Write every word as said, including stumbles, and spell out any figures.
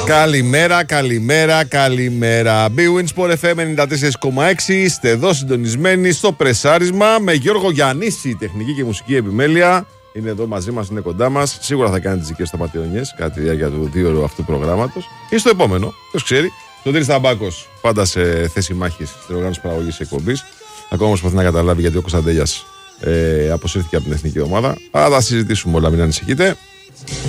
Καλημέρα, καλημέρα, καλημέρα. Bwin Sport εφ εμ ενενήντα τέσσερα κόμμα έξι. Είστε εδώ συντονισμένοι στο πρεσάρισμα με Γιώργο Γιαννίση, τεχνική και μουσική επιμέλεια. Είναι εδώ μαζί μας, είναι κοντά μας. Σίγουρα θα κάνει τις δικές του πατεωνιές κατά τη διάρκεια του δύο ώρου αυτού προγράμματος. Ή στο επόμενο, ποιος ξέρει. Τον Τύρι Ταμπάκος, πάντα σε θέση μάχης στην οργάνωση παραγωγής εκπομπής. Ακόμα προσπαθεί να καταλάβει γιατί ο Κωνσταντέλιας ε, αποσύρθηκε από την εθνική ομάδα. Αλλά θα συζητήσουμε όλα, μην ανησυχείτε.